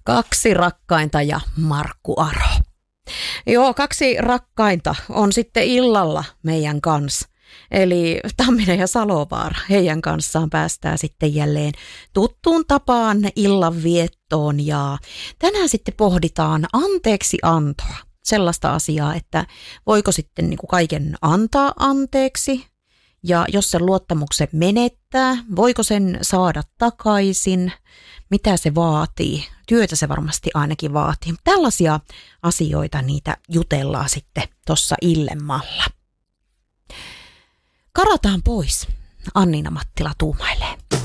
Kaksi rakkainta ja Markku Aro. Joo, kaksi rakkainta on sitten illalla meidän kanssa. Eli Tamminen ja Salovaara, heidän kanssaan päästään sitten jälleen tuttuun tapaan illanviettoon. Ja tänään sitten pohditaan anteeksiantoa. Sellaista asiaa, että voiko sitten niin kuin kaiken antaa anteeksi ja jos sen luottamuksen menettää, voiko sen saada takaisin, mitä se vaatii. Työtä se varmasti ainakin vaatii. Tällaisia asioita niitä jutellaan sitten tuossa illemmalla. Karataan pois, Anniina Mattila tuumailee.